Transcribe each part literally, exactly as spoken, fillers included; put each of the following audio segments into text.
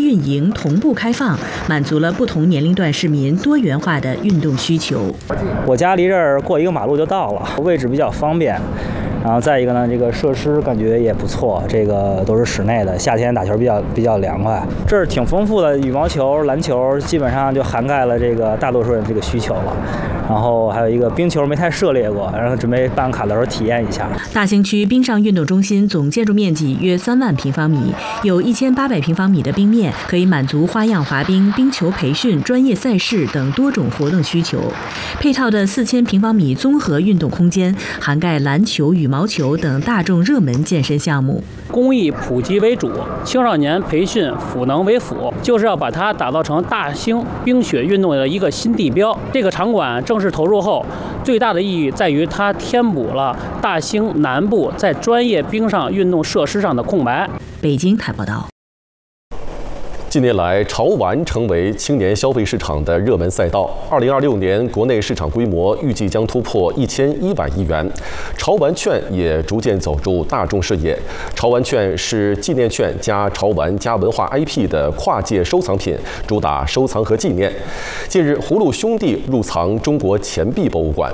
运营同步开放，满足了不同年龄段市民多元化的运动需求。 我家离这儿过一个马路就到了，位置比较方便。然后再一个呢，这个设施感觉也不错，这个都是室内的，夏天打球比较比较凉快。这儿挺丰富的，羽毛球、篮球基本上就涵盖了这个大多数人这个需求了。然后还有一个冰球没太涉猎过，然后准备办卡的时候体验一下。 大兴区冰上运动中心总建筑面积约三万平方米，有一千八百平方米的冰面，可以满足花样滑冰、冰球培训、专业赛事等多种活动需求。配套的四千平方米综合运动空间，涵盖篮球、羽毛球等大众热门健身项目。 公益普及为主，青少年培训辅能为辅，就是要把它打造成大兴冰雪运动的一个新地标。这个场馆正式投入后，最大的意义在于它填补了大兴南部在专业冰上运动设施上的空白。 北京台报道。 近年来，潮玩成为青年消费市场的热门赛道。二零二六年，国内市场规模预计将突破一千一百亿元，潮玩券也逐渐走入大众视野。潮玩券是纪念券加潮玩加文化 I P 的跨界收藏品，主打收藏和纪念。近日，葫芦兄弟入藏中国钱币博物馆。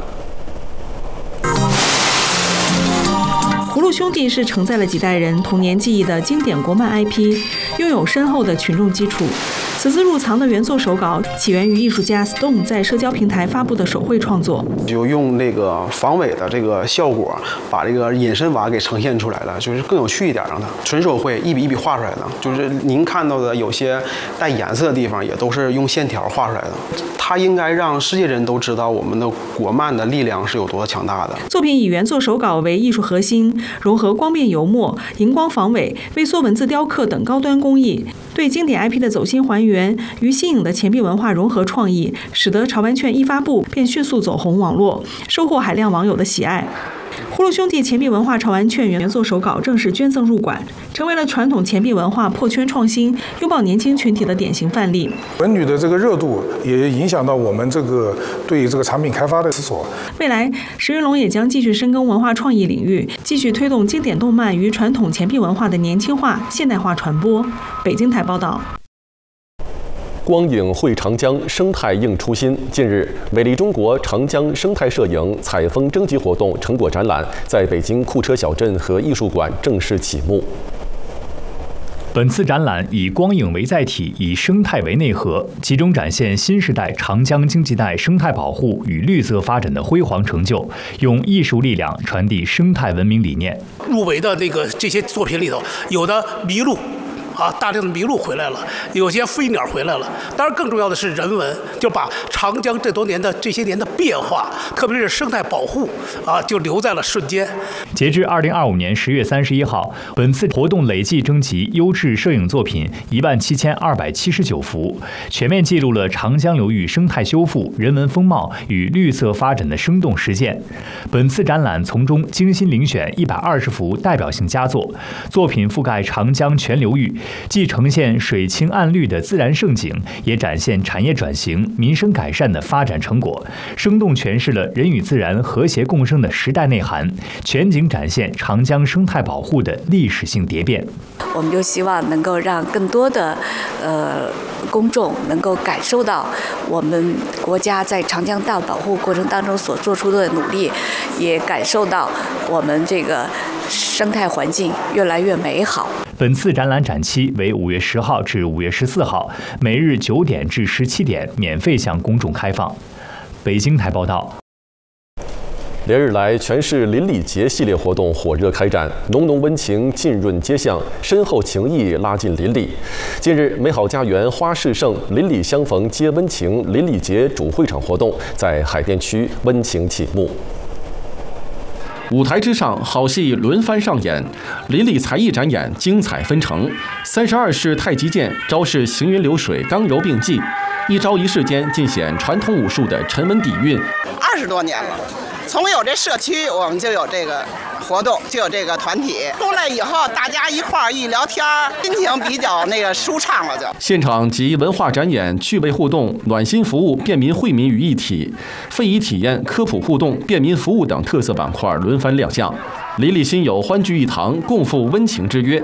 葫芦兄弟是承载了几代人童年记忆的经典国漫 I P， 拥有深厚的群众基础。此次入藏的原作手稿起源于艺术家 Stone 在社交平台发布的手绘创作， 就用那个防伪的这个效果，把这个隐身娃给呈现出来了，就是更有趣一点，让它纯手绘一笔一笔画出来的。就是您看到的有些带颜色的地方，也都是用线条画出来的。它应该让世界人都知道我们的国漫的力量是有多强大的。 作品以原作手稿为艺术核心，融合光变油墨、荧光防伪、微缩文字雕刻等高端工艺，对经典 I P 的走心还原与新颖的钱币文化融合创意，使得潮玩券一发布便迅速走红网络，收获海量网友的喜爱。葫芦兄弟钱币文化潮玩券原作手稿正式捐赠入馆，成为了传统钱币文化破圈创新、拥抱年轻群体的典型范例。 文旅的这个热度也影响到我们这个对这个产品开发的思索。 未来，石云龙也将继续深耕文化创意领域，继续推动经典动漫与传统钱币文化的年轻化、现代化传播。北京台报道。 光影绘长江，生态映初心。近日，美丽中国长江生态摄影采风征集活动成果展览在北京库车小镇和艺术馆正式启幕。 本次展览以光影为载体，以生态为内核，集中展现新时代长江经济带生态保护与绿色发展的辉煌成就，用艺术力量传递生态文明理念。 入围的那个这些作品里头，有的麋鹿。啊，大量的麋鹿回来了，有些飞鸟回来了。当然，更重要的是人文，就把长江这多年的这些年的变化，特别是生态保护啊，就留在了瞬间。 截至二零二五年十月三十一号，本次活动累计征集优质摄影作品一万七千二百七十九幅，全面记录了长江流域生态修复、人文风貌与绿色发展的生动实践。本次展览从中精心遴选一百二十幅代表性佳作，作品覆盖长江全流域。既呈现水清岸绿的自然胜景，也展现产业转型、民生改善的发展成果，生动诠释了人与自然和谐共生的时代内涵，全景展现长江生态保护的历史性蝶变。 我们就希望能够让更多的呃公众能够感受到我们国家在长江大保护过程当中所做出的努力，也感受到我们这个生态环境越来越美好。 本次展览展期为五月十号至五月十四号，每日九点至十七点，免费向公众开放。北京台报道。 连日来，全市邻里节系列活动火热开展，浓浓温情浸润街巷，深厚情谊拉近邻里。近日，美好家园花市盛邻里相逢皆温情邻里节主会场活动在海淀区温情启幕。 舞台之上，好戏轮番上演，邻里才艺展演精彩纷呈。三十二式太极剑招式行云流水，刚柔并济，一招一式间尽显传统武术的沉稳底蕴。 二十多年了，从有这社区，我们就有这个活动，就有这个团体。出来以后，大家一块儿一聊天，心情比较那个舒畅了就。 现场集文化展演、趣味互动、暖心服务、便民惠民于一体，非遗体验、科普互动、便民服务等特色板块轮番亮相。邻里亲友欢聚一堂，共赴温情之约。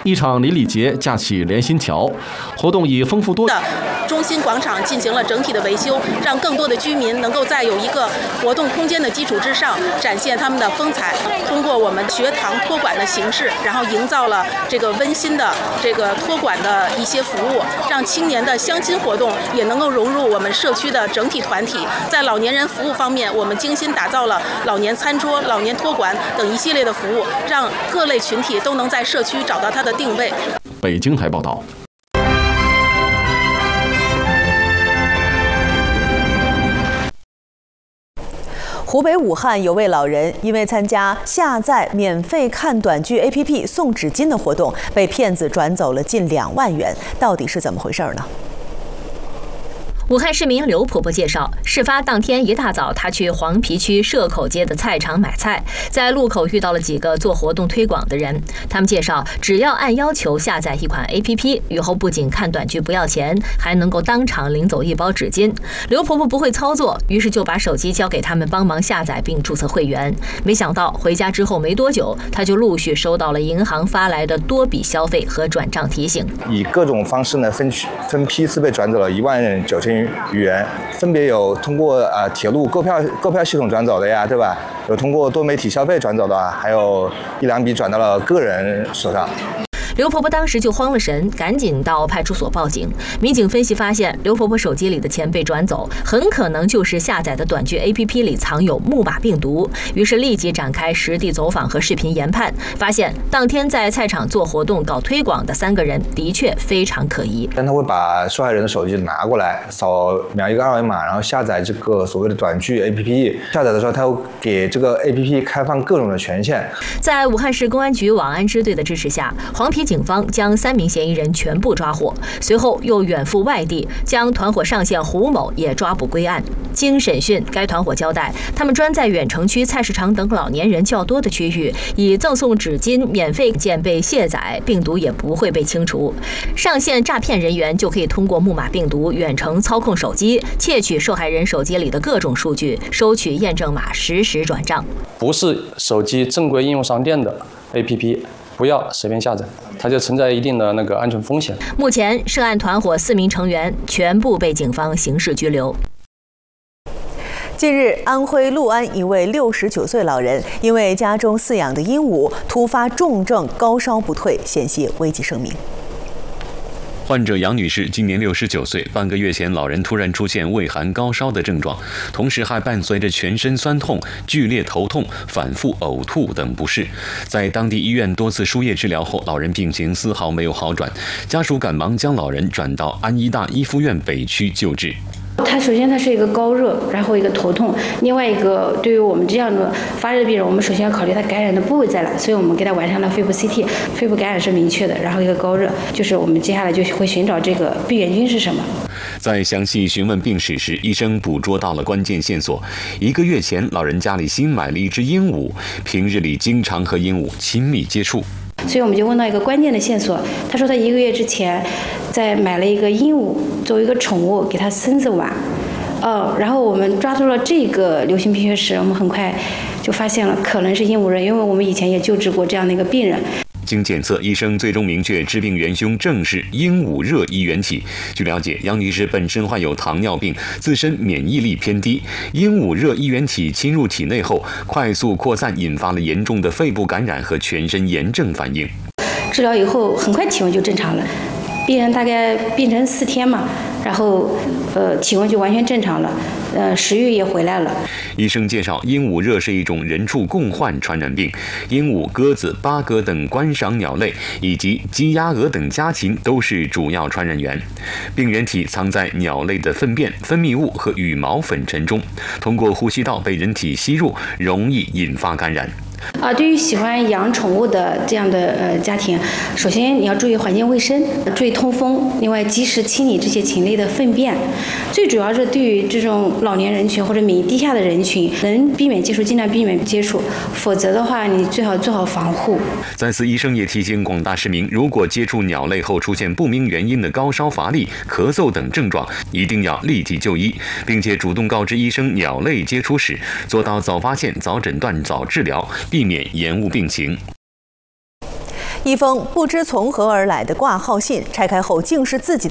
一场邻里节架起连心桥，活动以丰富多的中心广场进行了整体的维修，让更多的居民能够在有一个活动空间的基础之上展现他们的风采。通过我们学堂托管的形式，然后营造了这个温馨的这个托管的一些服务，让青年的相亲活动也能够融入我们社区的整体团体。在老年人服务方面，我们精心打造了老年餐桌、老年托管等一系列的服务，让各类群体都能在社区找到它的定位。 北京台报道。 湖北武汉有位老人因为参加下载免费看短剧 A P P 送纸巾的活动，被骗子转走了近两万元，到底是怎么回事呢？ 武汉市民刘婆婆介绍，事发当天一大早，她去黄陂区社口街的菜场买菜，在路口遇到了几个做活动推广的人。他们介绍，只要按要求下载一款 A P P， 以后不仅看短剧不要钱，还能够当场领走一包纸巾。刘婆婆不会操作，于是就把手机交给他们帮忙下载并注册会员。没想到回家之后没多久，她就陆续收到了银行发来的多笔消费和转账提醒， 以各种方式呢分分批次被转走了一万九千余元，分别有通过呃铁路购票购票系统转走的呀，对吧？有通过多媒体消费转走的，还有一两笔转到了个人手上。 刘婆婆当时就慌了神，赶紧到派出所报警。民警分析发现，刘婆婆手机里的钱被转走，很可能就是下载的短剧 A P P 里藏有木马病毒。于是立即展开实地走访和视频研判，发现当天在菜场做活动搞推广的三个人的确非常可疑。 但他会把受害人的手机拿过来，扫描一个二维码，然后下载这个所谓的短剧 A P P。下载的时候，他会给这个 A P P 开放各种的权限。 在武汉市公安局网安支队的支持下，黄陂警方将三名嫌疑人全部抓获，随后又远赴外地，将团伙上线胡某也抓捕归案。经审讯，该团伙交代，他们专在远城区菜市场等老年人较多的区域，以赠送纸巾、免费件被卸载，病毒也不会被清除。上线诈骗人员就可以通过木马病毒远程操控手机，窃取受害人手机里的各种数据，收取验证码，实时转账。 不是手机正规应用商店的 A P P。不要随便下载，它就存在一定的那个安全风险。 目前，涉案团伙四名成员全部被警方刑事拘留。 近日，安徽六安一位六十九岁老人因为家中饲养的鹦鹉突发重症，高烧不退，险些危及生命。 患者杨女士今年六十九岁，半个月前老人突然出现畏寒高烧的症状，同时还伴随着全身酸痛、剧烈头痛、反复呕吐等不适。在当地医院多次输液治疗后，老人病情丝毫没有好转，家属赶忙将老人转到安医大一附院北区救治。 他首先他是一个高热，然后一个头痛，另外一个对于我们这样的发热病人，我们首先要考虑他感染的部位在哪，所以我们给他完成了肺部 C T， 肺部感染是明确的，然后一个高热，就是我们接下来就会寻找这个病原菌是什么。 在详细询问病史时，医生捕捉到了关键线索。一个月前，老人家里新买了一只鹦鹉，平日里经常和鹦鹉亲密接触。 所以我们就问到一个关键的线索，他说他一个月之前在买了一个鹦鹉作为一个宠物给他孙子玩，呃，然后我们抓住了这个流行病学史，我们很快就发现了可能是鹦鹉热，因为我们以前也救治过这样的一个病人。 经检测，医生最终明确致病元凶正是鹦鹉热衣原体。据了解，杨女士本身患有糖尿病，自身免疫力偏低，鹦鹉热衣原体侵入体内后，快速扩散，引发了严重的肺部感染和全身炎症反应。 治疗以后，很快体温就正常了。病人大概病程四天嘛，然后呃体温就完全正常了，呃食欲也回来了。 医生介绍，鹦鹉热是一种人畜共患传染病，鹦鹉、鸽子、八哥等观赏鸟类以及鸡、鸭、鹅等家禽都是主要传染源。病原体藏在鸟类的粪便、分泌物和羽毛粉尘中，通过呼吸道被人体吸入，容易引发感染。 啊，对于喜欢养宠物的这样的呃家庭，首先你要注意环境卫生，注意通风，另外及时清理这些禽类的粪便。最主要是对于这种老年人群或者免疫低下的人群，能避免接触尽量避免接触，否则的话你最好做好防护。 在此，医生也提醒广大市民，如果接触鸟类后出现不明原因的高烧、乏力、咳嗽等症状，一定要立即就医，并且主动告知医生鸟类接触史，做到早发现、早诊断、早治疗，避免延误病情。 一封不知从何而来的挂号信，拆开后竟是自己的